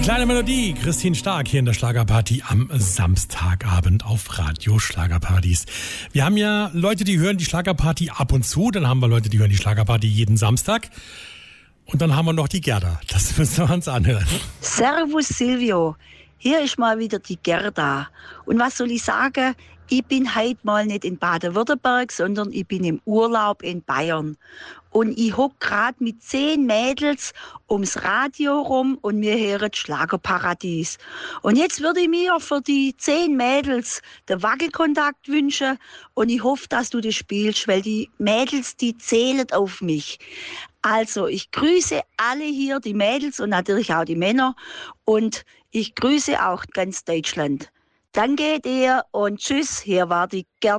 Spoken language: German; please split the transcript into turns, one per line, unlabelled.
Kleine Melodie, Christine Stark hier in der Schlagerparty am Samstagabend auf Radio Schlagerpartys. Wir haben ja Leute, die hören die Schlagerparty ab und zu, dann haben wir Leute, die hören die Schlagerparty jeden Samstag und dann haben wir noch die Gerda. Das müssen wir uns anhören.
Servus Silvio, hier ist mal wieder die Gerda. Und was soll ich sagen? Ich bin heute mal nicht in Baden-Württemberg, sondern ich bin im Urlaub in Bayern. Und ich hocke gerade mit 10 Mädels ums Radio rum und wir hören das Schlagerparadies. Und jetzt würde ich mir für die 10 Mädels den Wackelkontakt wünschen und ich hoffe, dass du das spielst, weil die Mädels, die zählen auf mich. Also, ich grüße alle hier, die Mädels und natürlich auch die Männer. Und ich grüße auch ganz Deutschland. Danke dir und tschüss, hier war die Gerda.